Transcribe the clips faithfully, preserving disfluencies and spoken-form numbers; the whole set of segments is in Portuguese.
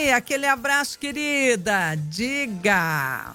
Elaine, aquele abraço, querida. Diga.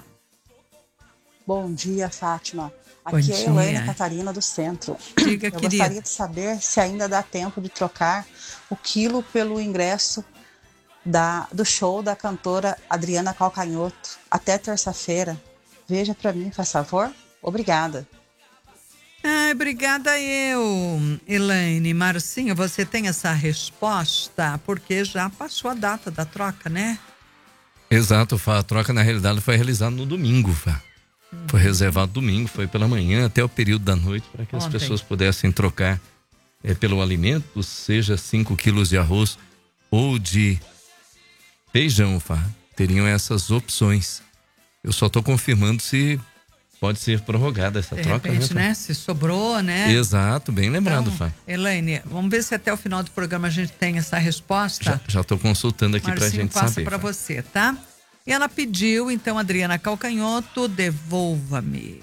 Bom dia, Fátima. Bom Aqui é a dia. Elaine Catarina do Centro. Diga, Eu querida. gostaria de saber se ainda dá tempo de trocar o quilo pelo ingresso da, do show da cantora Adriana Calcanhoto até terça-feira. Veja para mim, faz favor. Obrigada. Ai, obrigada eu, Elaine. Marcinho, você tem essa resposta? Porque já passou a data da troca, né? Exato, Fá. A troca, na realidade, foi realizada no domingo, Fá. Uhum. Foi reservado domingo, foi pela manhã até o período da noite, para que Ontem. as pessoas pudessem trocar é, pelo alimento, seja cinco quilos de arroz ou de feijão, Fá. Teriam essas opções. Eu só estou confirmando se pode ser prorrogada essa de troca. De repente, né, né? Se sobrou, né? Exato, bem lembrado, então, Fá. Elaine, vamos ver se até o final do programa a gente tem essa resposta. Já estou consultando aqui para a gente passa saber. Para Fá. você, tá? E ela pediu, então, Adriana Calcanhoto, Devolva-me.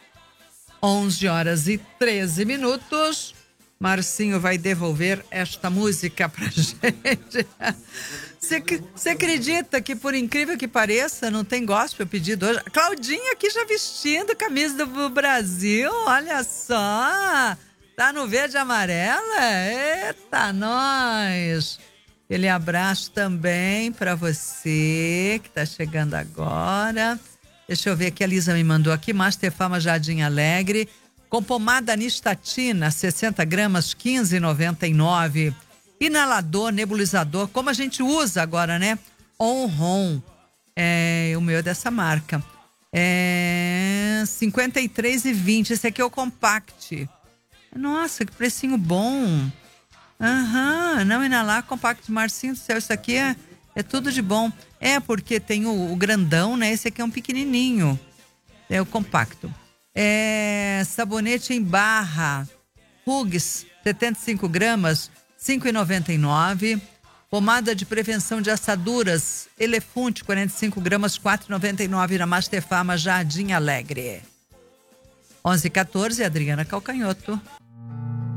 onze horas e treze minutos. Marcinho vai devolver esta música pra gente. Você acredita que, por incrível que pareça, não tem gospel pedido hoje? Claudinha aqui já vestindo camisa do Brasil, olha só. Tá no verde e amarela? Eita, nós! Aquele abraço também para você que tá chegando agora. Deixa eu ver aqui, a Lisa me mandou aqui, Master Farma Jardim Alegre, com pomada nistatina, sessenta gramas, quinze reais e noventa e nove centavos. Inalador, nebulizador, como a gente usa agora, né? On-Home, é, o meu é dessa marca. É cinquenta e três reais e vinte centavos, esse aqui é o Compact. Nossa, que precinho bom. Aham, uhum, não inalar, Compact, Marcinho do céu, isso aqui é, é tudo de bom. É, porque tem o, o grandão, né? Esse aqui é um pequenininho, é o compacto. É, sabonete em barra, Hugs, setenta e cinco gramas, cinco reais e noventa e nove centavos. Pomada de prevenção de assaduras, Elefante, quarenta e cinco gramas, quatro reais e noventa e nove centavos na Master Farma Jardim Alegre. onze e quatorze, Adriana Calcanhoto.